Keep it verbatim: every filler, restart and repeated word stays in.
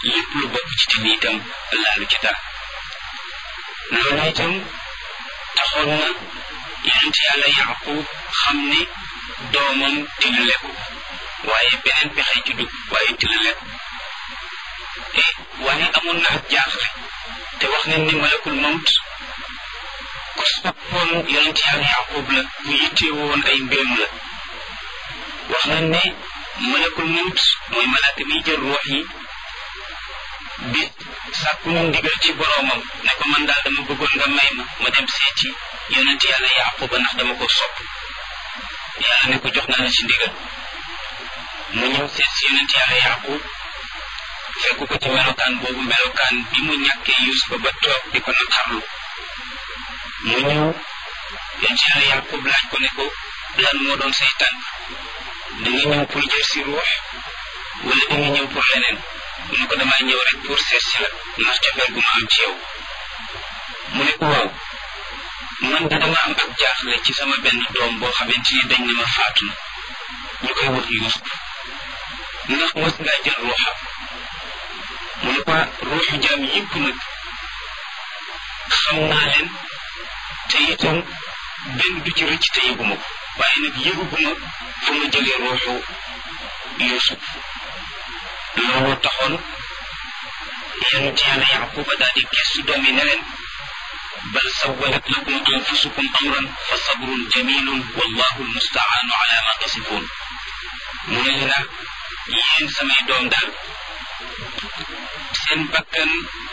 lépp lu bokk ci tin itam laalu ci dara loolu itam taxoon na yonent yàlla yaqub xam ne doomam dina lekku waaye beneen pexe ci dugg waaye dina lekku e waaye amoon na ak jaaxle te wax nañ ni malakul mawt ku soppoon yonent yàlla yaqub la ku yittewoo woon ay mbiram la wax nañ ne malakul mawt mooy malaaka mi jël ruux yi bi sàkku mu ndigal ci boroomam ne ko man daal dama bëggoon nga may ma ma dem seeti yonent yàlla yaquba ndax dama ko sopp yàlla ne ko jox naa la ci ndigal mu ñëw seet si yonent yàlla yaqub fekk ko ci melokaan boobu melokaan bi mu ñàkkee yusufa ba toog di ko naqarlu mu ñëw yonent yàlla yaqub laaj ko ne ko lan moo doon say tànk da nga ñëw pour jël si ruux wala da nga ñëw pour leneen mu ne ko damaa ñëw rek pour seet si la ndax cofeel gu ma am ci yow mu ne ko waaw man de dama am ak jaaxle ci sama benn doom boo xamante ni dañ ne ma faatu na ñu koy wax Yuusuf ndax mos ngaa jël ruuxam mu ne ko ruuxu jaam yëpp nag xam naa leen te itam benn du ci rëcc te yëguma ko waaye nag yëguguma fu ma jëlee ruuxu Yuusuf loolu taxoon yonent yàlla yaquba daal di gestu doom yi ne leen bal sawalat lakum anfusukum amran fa sabrun jamilun wallahu almustaanu ala ma tasifun mu ne leen yéen samay doom daal seen bakkan